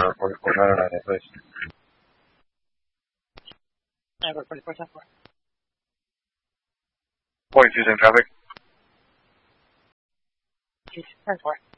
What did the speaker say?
Tower 4499, please. Tower 4474. Point 2 same traffic. 274.